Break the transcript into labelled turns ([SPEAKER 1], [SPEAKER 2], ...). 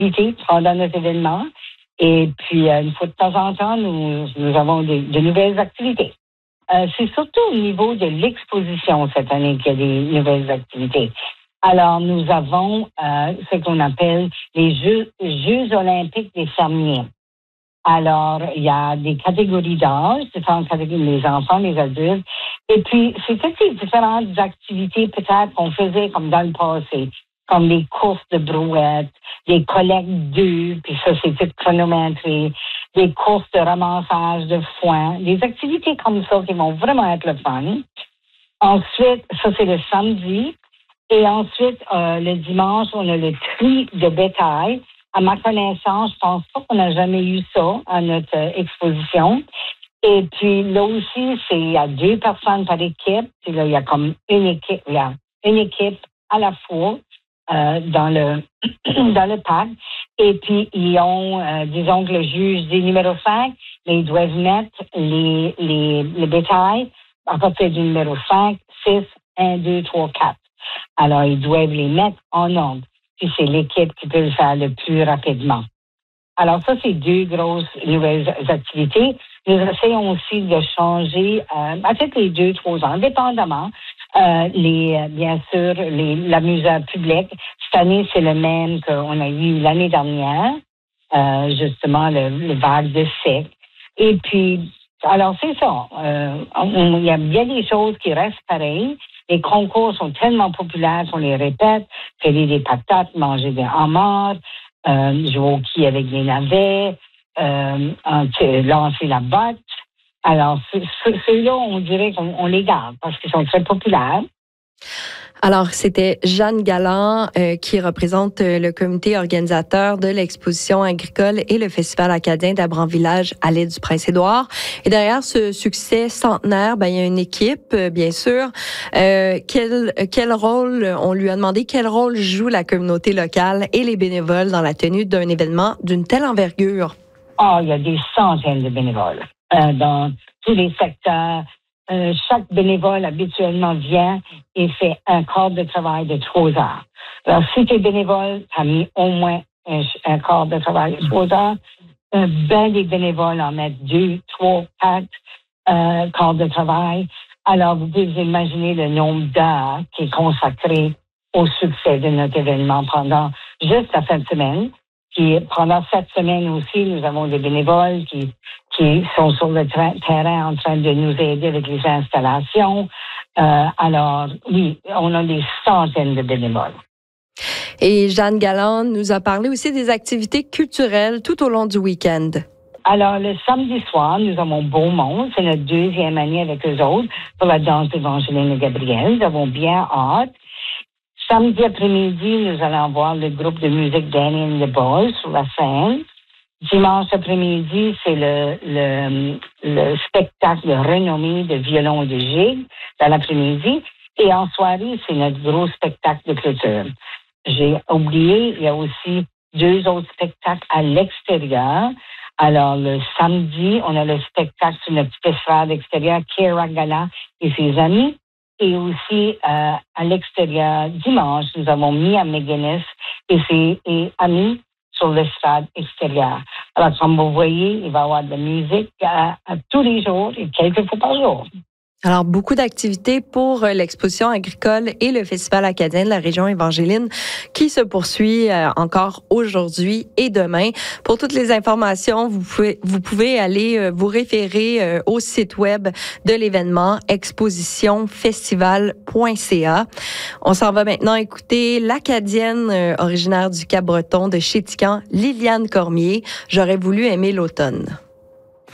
[SPEAKER 1] pendant notre événement. Et puis, une fois de temps en temps, nous avons de nouvelles activités. C'est surtout au niveau de l'exposition cette année qu'il y a des nouvelles activités. Alors, nous avons ce qu'on appelle les Jeux olympiques des fermiers. Alors, il y a des catégories d'âge, différentes catégories, les enfants, les adultes. Et puis, c'est toutes ces différentes activités peut-être qu'on faisait comme dans le passé, comme les courses de brouettes, des collectes d'œufs, puis ça, c'est tout chronométré, des courses de ramassage de foin, des activités comme ça qui vont vraiment être le fun. Ensuite, ça, c'est le samedi. Et ensuite, le dimanche, on a le tri de bétail. À ma connaissance, je pense pas qu'on n'a jamais eu ça à notre exposition. Et puis là aussi, il y a 2 personnes par équipe. Puis là, il y a comme une équipe à la fois dans le parc. Et puis, ils ont, disons que le juge dit numéro 5, mais ils doivent mettre les bétails à partir du numéro 5, 6, 1, 2, 3, 4. Alors, ils doivent les mettre en ordre. Puis c'est l'équipe qui peut le faire le plus rapidement. Alors ça, c'est 2 grosses nouvelles activités. Nous essayons aussi de changer, à tous les 2-3 ans, dépendamment, bien sûr, l'amuseur public. Cette année, c'est le même qu'on a eu l'année dernière, justement, le vague de sec. Et puis, alors c'est ça. Il y a bien des choses qui restent pareilles. Les concours sont tellement populaires qu'on les répète. Faire des patates, manger des homards, jouer au quai avec des navets, lancer la botte. Alors, ceux-là, on dirait qu'on les garde parce qu'ils sont très populaires.
[SPEAKER 2] Alors, c'était Jeanne Galland qui représente le comité organisateur de l'exposition agricole et le Festival acadien d'Abranvillage à l'île du Prince-Édouard. Et derrière ce succès centenaire, il y a une équipe, bien sûr. Quel rôle, on lui a demandé quel rôle joue la communauté locale et les bénévoles dans la tenue d'un événement d'une telle envergure?
[SPEAKER 1] Il y a des centaines de bénévoles dans tous les secteurs. Chaque bénévole habituellement vient et fait un quart de travail de 3 heures. Alors, si tu es bénévole, tu as mis au moins un quart de travail de 3 heures. Des bénévoles en mettent 2, 3, 4 quarts de travail. Alors, vous pouvez vous imaginer le nombre d'heures qui est consacré au succès de notre événement pendant juste la fin de semaine. Puis pendant cette semaine aussi, nous avons des bénévoles qui sont sur le terrain en train de nous aider avec les installations. Alors, oui, on a des centaines de bénévoles.
[SPEAKER 2] Et Jeanne Galland nous a parlé aussi des activités culturelles tout au long du week-end.
[SPEAKER 1] Alors, le samedi soir, nous avons Beaumont. C'est notre 2e année avec eux autres pour la danse d'Évangeline et Gabriel. Nous avons bien hâte. Samedi après-midi, nous allons voir le groupe de musique Danny and the Boys sur la scène. Dimanche après-midi, c'est le spectacle de renommée de violon et de gigue dans l'après-midi. Et en soirée, c'est notre gros spectacle de clôture. J'ai oublié, il y a aussi 2 autres spectacles à l'extérieur. Alors, le samedi, on a le spectacle sur notre petit festival extérieur, Kira Gala et ses amis. Et aussi, à l'extérieur, dimanche, nous avons Mia McGuinness et ses amis sur le stade extérieur. Alors, comme vous voyez, il va y avoir de la musique à tous les jours et quelques fois par jour.
[SPEAKER 2] Alors, beaucoup d'activités pour l'exposition agricole et le Festival acadien de la région Évangeline qui se poursuit encore aujourd'hui et demain. Pour toutes les informations, vous pouvez aller vous référer au site web de l'événement expositionfestival.ca. On s'en va maintenant écouter l'Acadienne originaire du Cap-Breton de Chéticamp, Liliane Cormier. J'aurais voulu aimer l'automne.